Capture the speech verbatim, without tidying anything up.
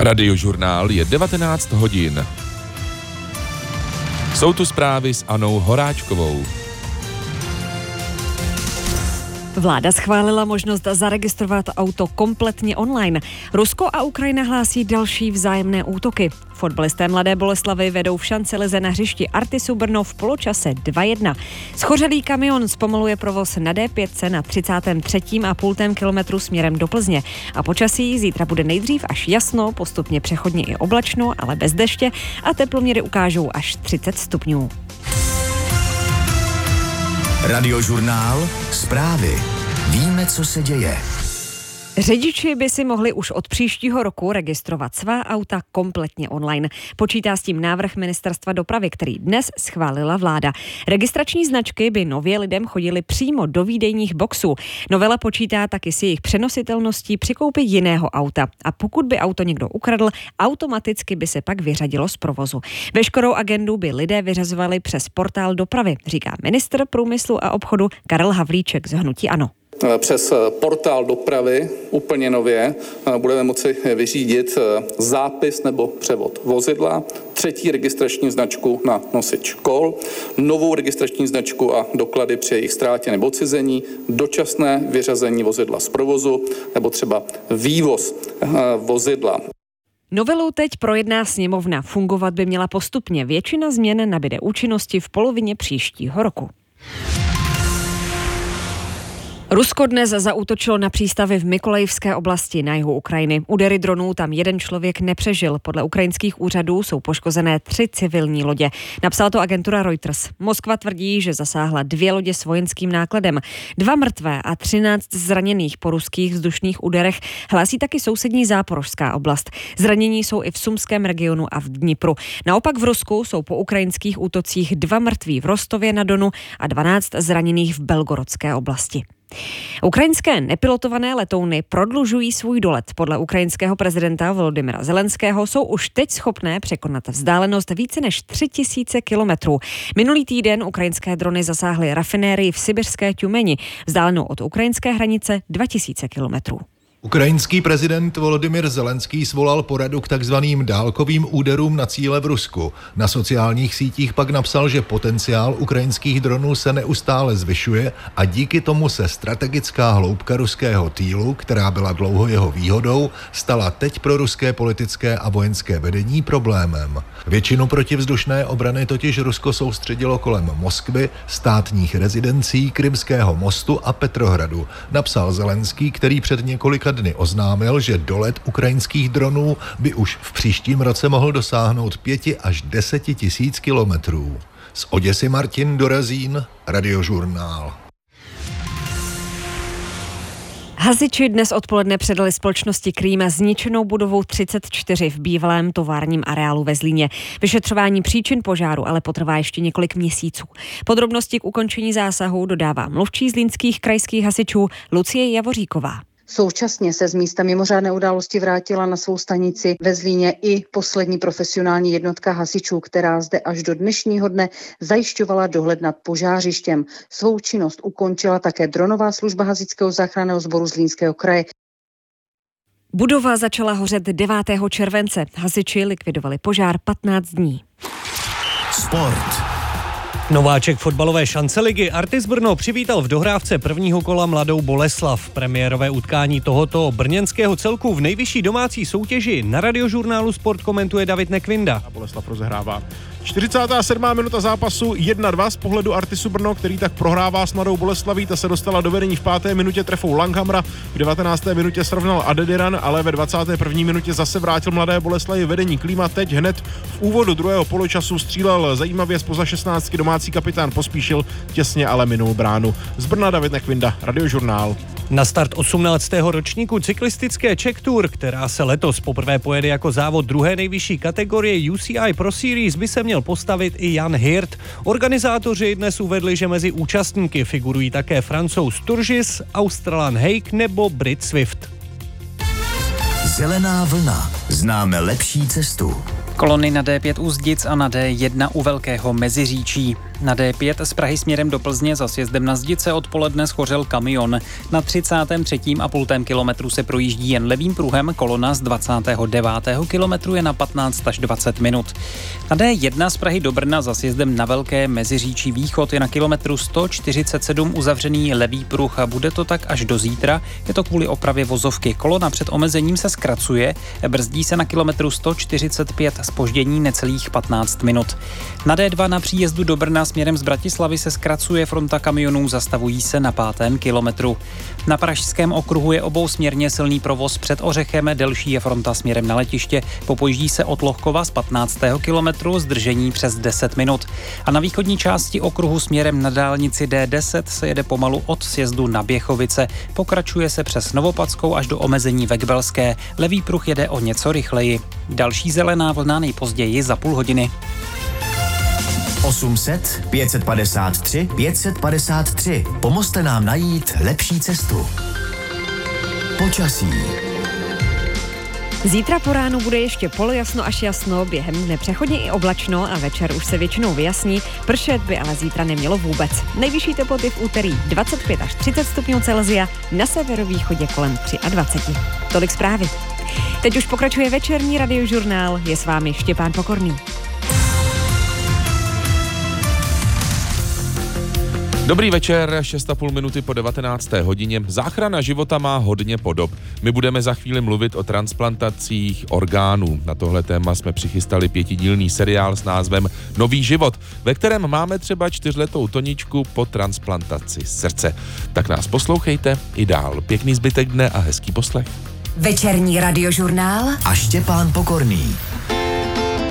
Radiožurnál je devatenáct hodin. Jsou tu zprávy s Anou Horáčkovou. Vláda schválila možnost zaregistrovat auto kompletně online. Rusko a Ukrajina hlásí další vzájemné útoky. Fotbalisté Mladé Boleslavi vedou v šancelize na hřišti Artisu Brno v poločase dva jedna. Schořelý kamion zpomaluje provoz na D pět na třicátém třetím a půl kilometru směrem do Plzně. A počasí zítra bude nejdřív až jasno, postupně přechodně i oblačno, ale bez deště a teploměry ukážou až třicet stupňů. Radiožurnál, zprávy. Víme, co se děje. Řidiči by si mohli už od příštího roku registrovat svá auta kompletně online. Počítá s tím návrh Ministerstva dopravy, který dnes schválila vláda. Registrační značky by nově lidem chodily přímo do výdejních boxů. Novela počítá taky s jejich přenositelností při koupi jiného auta. A pokud by auto někdo ukradl, automaticky by se pak vyřadilo z provozu. Veškerou agendu by lidé vyřazovali přes portál dopravy, říká ministr průmyslu a obchodu Karel Havlíček z hnutí ANO. Přes portál dopravy úplně nově budeme moci vyřídit zápis nebo převod vozidla, třetí registrační značku na nosič kol, novou registrační značku a doklady při jejich ztrátě nebo odcizení, dočasné vyřazení vozidla z provozu nebo třeba vývoz vozidla. Novelu teď projedná sněmovna. Fungovat by měla postupně. Většina změn nabyde účinnosti v polovině příštího roku. Rusko dnes zaútočilo na přístavy v Mykolajivské oblasti na jihu Ukrajiny. Údery dronů tam jeden člověk nepřežil. Podle ukrajinských úřadů jsou poškozené tři civilní lodě. Napsala to agentura Reuters. Moskva tvrdí, že zasáhla dvě lodě s vojenským nákladem. Dva mrtvé a třináct zraněných po ruských vzdušných úderech hlásí taky sousední Záporožská oblast. Zranění jsou i v Sumském regionu a v Dnipru. Naopak v Rusku jsou po ukrajinských útocích dva mrtví v Rostově na Donu a dvanáct zraněných v Belgorodské oblasti. Ukrajinské nepilotované letouny prodlužují svůj dolet. Podle ukrajinského prezidenta Volodymyra Zelenského jsou už teď schopné překonat vzdálenost více než tři tisíce kilometrů. Minulý týden ukrajinské drony zasáhly rafinérii v sibirské Tjumeni, vzdálenou od ukrajinské hranice dva tisíce kilometrů. Ukrajinský prezident Volodymyr Zelenský svolal poradu k takzvaným dálkovým úderům na cíle v Rusku. Na sociálních sítích pak napsal, že potenciál ukrajinských dronů se neustále zvyšuje a díky tomu se strategická hloubka ruského týlu, která byla dlouho jeho výhodou, stala teď pro ruské politické a vojenské vedení problémem. Většinu protivzdušné obrany totiž Rusko soustředilo kolem Moskvy, státních rezidencí, Krymského mostu a Petrohradu, napsal Zelenský, který před několika dny oznámil, že dolet ukrajinských dronů by už v příštím roce mohl dosáhnout pěti až deseti tisíc kilometrů. Z Oděsy Martin Dorazín, Radiožurnál. Hasiči dnes odpoledne předali společnosti Krým zničenou budovu třicet čtyři v bývalém továrním areálu ve Zlíně. Vyšetřování příčin požáru ale potrvá ještě několik měsíců. Podrobnosti k ukončení zásahu dodává mluvčí zlínských krajských hasičů Lucie Javoříková. Současně se z místa mimořádné události vrátila na svou stanici ve Zlíně i poslední profesionální jednotka hasičů, která zde až do dnešního dne zajišťovala dohled nad požářištěm. Svou činnost ukončila také dronová služba hasičského záchranného sboru Zlínského kraje. Budova začala hořet devátého července. Hasiči likvidovali požár patnáct dní. Sport. Nováček fotbalové šanceligy Artis Brno přivítal v dohrávce prvního kola Mladou Boleslav. Premiérové utkání tohoto brněnského celku v nejvyšší domácí soutěži na Radiožurnálu Sport komentuje David Nekvinda. Boleslav rozehrává. čtyřicátá sedmá minuta zápasu jedna dva z pohledu Artisu Brno, který tak prohrává s Mladou Boleslaví. Ta se dostala do vedení v páté minutě trefou Langhamra, v devatenácté minutě srovnal Adediran, ale ve dvacáté první minutě zase vrátil Mladé Boleslavi vedení. Klíma teď hned v úvodu druhého poločasu střílel zajímavě spoza šestnáctky domácí kapitán Pospíšil, těsně ale minul bránu. Z Brna David Nekvinda, Radiožurnál. Na start osmnáctého ročníku cyklistické Czech Tour, která se letos poprvé pojede jako závod druhé nejvyšší kategorie U C I Pro Series, by se měl postavit i Jan Hirt. Organizátoři dnes uvedli, že mezi účastníky figurují také Francouz Turgis, Australan Haig nebo Brit Swift. Zelená vlna. Známe lepší cestu. Kolony na D pět u Zdic a na D jedna u Velkého Meziříčí. Na D pět z Prahy směrem do Plzně za sjezdem na Zdice odpoledne schořel kamion. Na třicátém třetím a půl kilometru se projíždí jen levým pruhem, kolona z dvacátého devátého kilometru je na patnáct až dvacet minut. Na D jedna z Prahy do Brna za sjezdem na Velké Meziříčí východ je na kilometru sto čtyřicet sedm uzavřený levý pruh a bude to tak až do zítra. Je to kvůli opravě vozovky. Kolona před omezením se zkracuje, brzdí se na kilometru sto čtyřicet pět, zpoždění necelých patnáct minut. Na D dva na příjezdu do Brna směrem z Bratislavy se zkracuje fronta kamionů, zastavují se na pátém kilometru. Na Pražském okruhu je obousměrně silný provoz, před Ořechem delší je fronta směrem na letiště, popojíždí se od Lohkova z patnáctého kilometru, zdržení přes deset minut. A na východní části okruhu směrem na dálnici D deset se jede pomalu od sjezdu na Běchovice, pokračuje se přes Novopadskou až do omezení ve Gbelské, levý pruh jede o něco rychleji. Další zelená vlna nejpozději za půl hodiny. osm set, pět set padesát tři, pět set padesát tři. Pomozte nám najít lepší cestu. Počasí. Zítra po ránu bude ještě polojasno až jasno, během dne přechodně i oblačno a večer už se většinou vyjasní. Pršet by ale zítra nemělo vůbec. Nejvyšší teploty v úterý dvacet pět až třicet stupňů Celsia, na severovýchodě kolem dvacet tři. Tolik zprávy. Teď už pokračuje večerní radiožurnál, je s vámi Štěpán Pokorný. Dobrý večer, šest a půl minuty po devatenácté hodině. Záchrana života má hodně podob. My budeme za chvíli mluvit o transplantacích orgánů. Na tohle téma jsme přichystali pětidílný seriál s názvem Nový život, ve kterém máme třeba čtyřletou Toničku po transplantaci srdce. Tak nás poslouchejte i dál. Pěkný zbytek dne a hezký poslech. Večerní radiožurnál A Štěpán Pokorný.